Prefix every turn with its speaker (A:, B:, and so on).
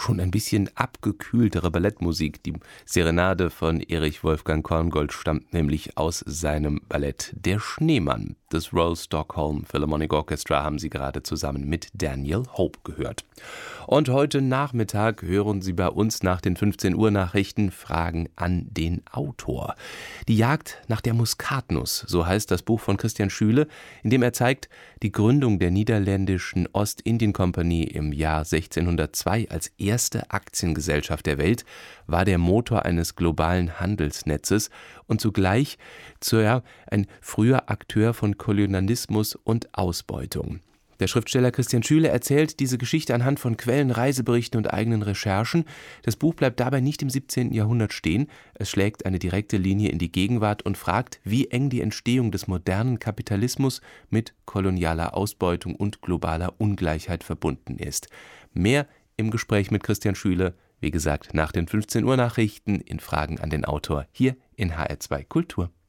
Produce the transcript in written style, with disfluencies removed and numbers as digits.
A: schon ein bisschen abgekühltere Ballettmusik. Die Serenade von Erich Wolfgang Korngold stammt nämlich aus seinem Ballett Der Schneemann. Das Royal Stockholm Philharmonic Orchestra haben Sie gerade zusammen mit Daniel Hope gehört. Und heute Nachmittag hören Sie bei uns nach den 15 Uhr Nachrichten Fragen an den Autor. Die Jagd nach der Muskatnuss, so heißt das Buch von Christian Schüle, in dem er zeigt, die Gründung der niederländischen Ostindien-Kompanie im Jahr 1602 als erste Aktiengesellschaft der Welt war der Motor eines globalen Handelsnetzes und zugleich ein früher Akteur von Kolonialismus und Ausbeutung. Der Schriftsteller Christian Schüle erzählt diese Geschichte anhand von Quellen, Reiseberichten und eigenen Recherchen. Das Buch bleibt dabei nicht im 17. Jahrhundert stehen. Es schlägt eine direkte Linie in die Gegenwart und fragt, wie eng die Entstehung des modernen Kapitalismus mit kolonialer Ausbeutung und globaler Ungleichheit verbunden ist. Mehr im Gespräch mit Christian Schüle, wie gesagt, nach den 15 Uhr Nachrichten in Fragen an den Autor hier in HR2 Kultur.